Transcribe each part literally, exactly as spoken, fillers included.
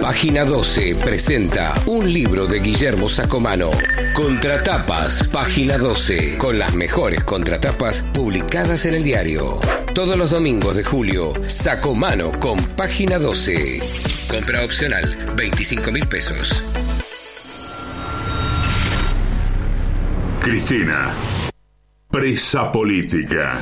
Página doce presenta un libro de Guillermo Sacomano. Contratapas, Página doce, con las mejores contratapas publicadas en el diario. Todos los domingos de julio, Sacomano con Página doce. Compra opcional, veinticinco mil pesos. Cristina, presa política.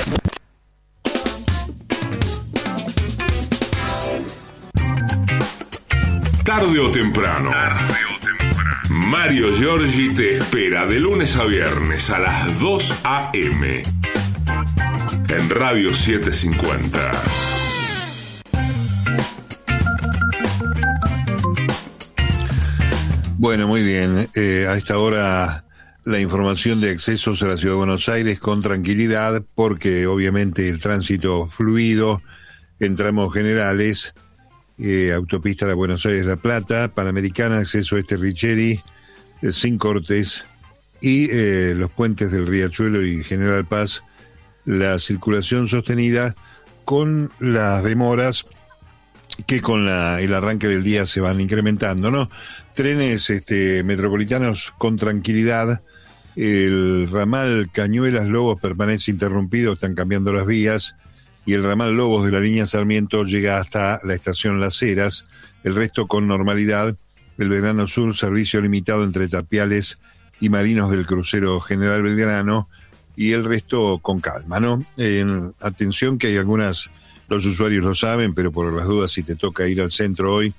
Tarde o temprano. Tarde o temprano. Mario Giorgi te espera de lunes a viernes a las dos a eme en Radio setecientos cincuenta. Bueno, muy bien. Eh, a esta hora la información de accesos a la Ciudad de Buenos Aires con tranquilidad, porque obviamente el tránsito fluido en tramos generales. Eh, autopista de Buenos Aires-La Plata, Panamericana, acceso a este Richeri, eh, sin cortes, y eh, los puentes del Riachuelo y General Paz, la circulación sostenida con las demoras que con la, el arranque del día se van incrementando, ¿no? Trenes este, metropolitanos con tranquilidad, el ramal Cañuelas-Lobos permanece interrumpido, están cambiando las vías, y el ramal Lobos de la línea Sarmiento llega hasta la estación Las Heras, el resto con normalidad. El Belgrano Sur, servicio limitado entre Tapiales y Marinos del crucero General Belgrano, y el resto con calma, ¿no? En, atención que hay algunas, los usuarios lo saben, pero por las dudas, si te toca ir al centro hoy,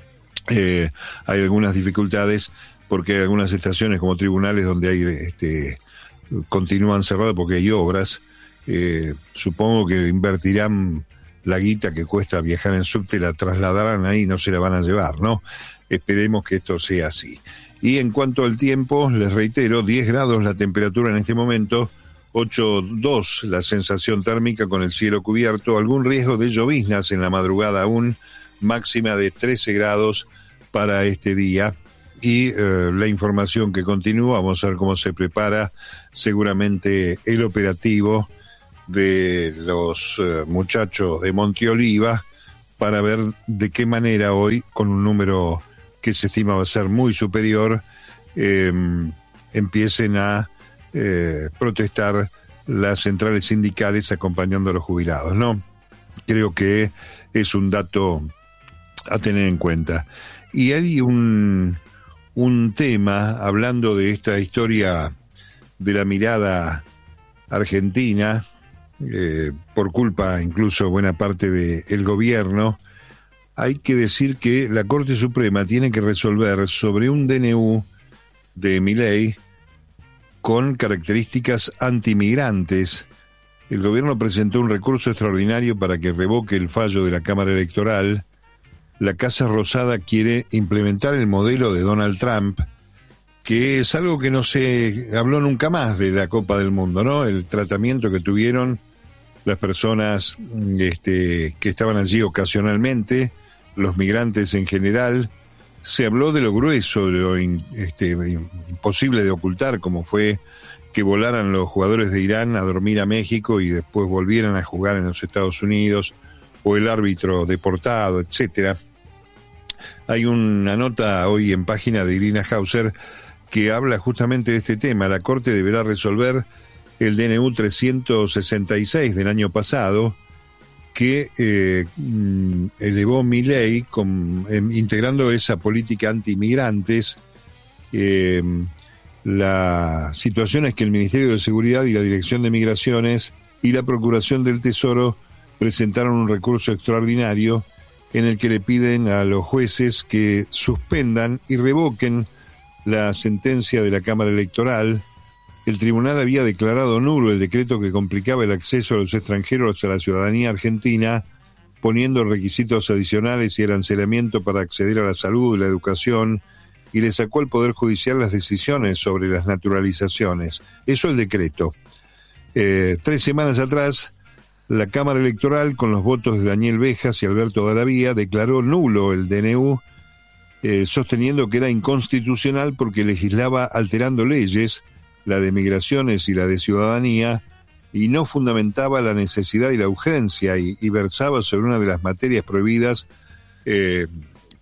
eh, hay algunas dificultades, porque hay algunas estaciones como tribunales donde hay, este, continúan cerradas porque hay obras. Eh, supongo que invertirán la guita que cuesta viajar en subte, la trasladarán ahí, no se la van a llevar, ¿no? Esperemos que esto sea así. Y en cuanto al tiempo, les reitero, diez grados la temperatura en este momento, ocho coma dos la sensación térmica con el cielo cubierto, algún riesgo de lloviznas en la madrugada aún, máxima de trece grados para este día. Y eh, la información que continúa, vamos a ver cómo se prepara seguramente el operativo de los eh, muchachos de Monte Oliva para ver de qué manera hoy, con un número que se estima va a ser muy superior, eh, empiecen a eh, protestar las centrales sindicales acompañando a los jubilados, ¿no? Creo que es un dato a tener en cuenta. Y hay un, un tema, hablando de esta historia de la mirada argentina, Eh, por culpa incluso buena parte del gobierno, hay que decir que la Corte Suprema tiene que resolver sobre un D N U de Milei con características antimigrantes. El gobierno presentó un recurso extraordinario para que revoque el fallo de la Cámara Electoral. La Casa Rosada quiere implementar el modelo de Donald Trump, que es algo que no se habló nunca más de la Copa del Mundo, ¿no? El tratamiento que tuvieron las personas este, que estaban allí ocasionalmente, los migrantes en general. Se habló de lo grueso, de lo in, este, imposible de ocultar, como fue que volaran los jugadores de Irán a dormir a México y después volvieran a jugar en los Estados Unidos, o el árbitro deportado, etcétera. Hay una nota hoy en página de Irina Hauser que habla justamente de este tema. La Corte deberá resolver el D N U trescientos sesenta y seis del año pasado, que eh, elevó Milei con, eh, integrando esa política anti-migrantes. Eh, la situación es que el Ministerio de Seguridad y la Dirección de Migraciones y la Procuración del Tesoro presentaron un recurso extraordinario en el que le piden a los jueces que suspendan y revoquen la sentencia de la Cámara Electoral. El tribunal había declarado nulo el decreto que complicaba el acceso a los extranjeros a la ciudadanía argentina, poniendo requisitos adicionales y arancelamiento para acceder a la salud y la educación, y le sacó al Poder Judicial las decisiones sobre las naturalizaciones. Eso el decreto. Eh, tres semanas atrás, la Cámara Electoral, con los votos de Daniel Bejas y Alberto Dalavía, declaró nulo el D N U, eh, sosteniendo que era inconstitucional porque legislaba alterando leyes, la de migraciones y la de ciudadanía, y no fundamentaba la necesidad y la urgencia, y, y versaba sobre una de las materias prohibidas eh,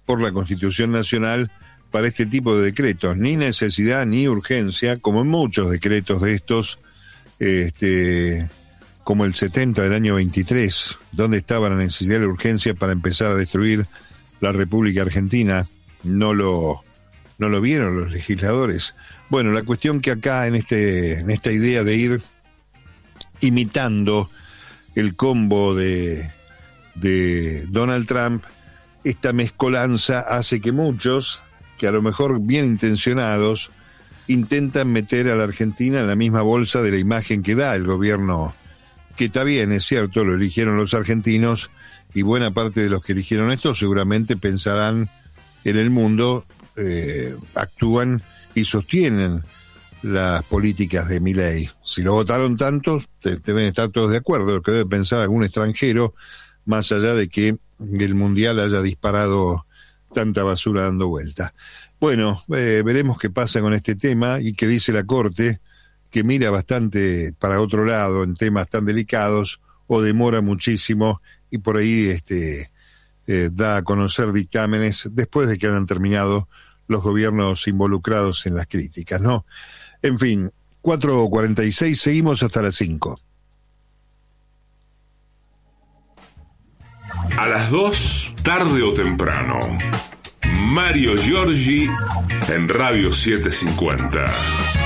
por la Constitución Nacional para este tipo de decretos, ni necesidad ni urgencia, como en muchos decretos de estos, este, como el setenta del año veintitrés, donde estaba la necesidad y la urgencia para empezar a destruir la República Argentina. No lo, no lo vieron los legisladores. Bueno, la cuestión que acá en este, en esta idea de ir imitando el combo de, de Donald Trump, esta mezcolanza hace que muchos, que a lo mejor bien intencionados, intentan meter a la Argentina en la misma bolsa de la imagen que da el gobierno, que está bien, es cierto, lo eligieron los argentinos, y buena parte de los que eligieron esto seguramente pensarán en el mundo, eh, actúan y sostienen las políticas de Milei. Si lo votaron tantos, te, deben estar todos de acuerdo, lo que debe pensar algún extranjero, más allá de que el Mundial haya disparado tanta basura dando vuelta. Bueno, eh, veremos qué pasa con este tema y qué dice la Corte, que mira bastante para otro lado en temas tan delicados, o demora muchísimo y por ahí este eh, da a conocer dictámenes después de que hayan terminado los gobiernos involucrados en las críticas, ¿no? En fin, cuatro cuarenta y seis, seguimos hasta las cinco. A las dos, tarde o temprano, Mario Giorgi en Radio setecientos cincuenta.